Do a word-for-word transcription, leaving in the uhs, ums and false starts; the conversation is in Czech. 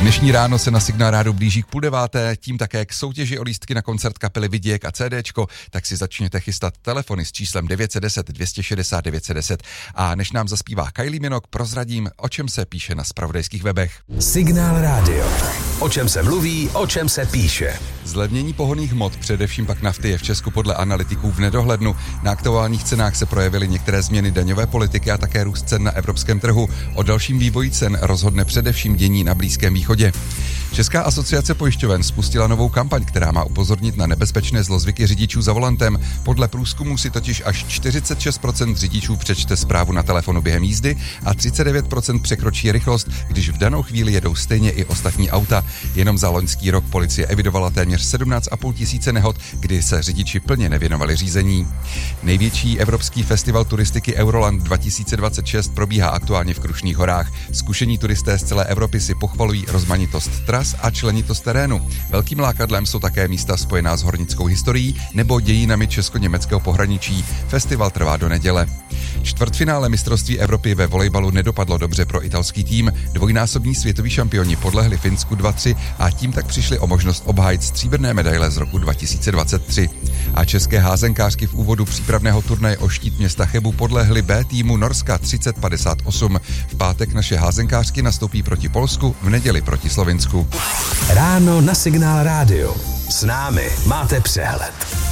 Dnešní ráno se na Signál Rádu blíží k půl deváté, tím také k soutěži o lístky na koncert kapely Vidiek a CDčko, tak si začněte chystat telefony s číslem devět set deset dvě stě šedesát devět set deset. A než nám zaspívá Kylie Minogue, prozradím, o čem se píše na zpravodajských webech. Signál Rádio. O čem se mluví, o čem se píše. Zlevnění pohonných hmot, především pak nafty, je v Česku podle analytiků v nedohlednu. Na aktuálních cenách se projevily některé změny daňové politiky a také růst cen na evropském trhu. O dalším vývoji cen rozhodne především dění na Blízkém východě. Česká asociace pojišťoven spustila novou kampaň, která má upozornit na nebezpečné zlozvyky řidičů za volantem. Podle průzkumu si totiž až čtyřicet šest procent řidičů přečte zprávu na telefonu během jízdy a třicet devět procent překročí rychlost, když v danou chvíli jedou stejně i ostatní auta. Jenom za loňský rok policie evidovala téměř sedmnáct a půl tisíce nehod, kdy se řidiči plně nevěnovali řízení. Největší evropský festival turistiky Euroland dva tisíce dvacet šest probíhá aktuálně v Krušných horách. Zkušení turisté z celé Evropy si pochvalují rozmanitost tras a členitost terénu. Velkým lákadlem jsou také místa spojená s hornickou historií nebo dějinami česko-německého pohraničí. Festival trvá do neděle. Čtvrtfinále mistrovství Evropy ve volejbalu nedopadlo dobře pro italský tým. Dvojnásobní světoví šampioni podlehli Finsku dva tři a tím tak přišli o možnost obhájit stříbrné medaile z roku dva tisíce dvacet tři. A české házenkářky v úvodu přípravného turnaje o štít města Chebu podlehli B týmu Norska třicet padesát osm. V pátek naše házenkářky nastoupí proti Polsku, v neděli proti Slovinsku. Ráno na Signál Rádio. S námi máte přehled.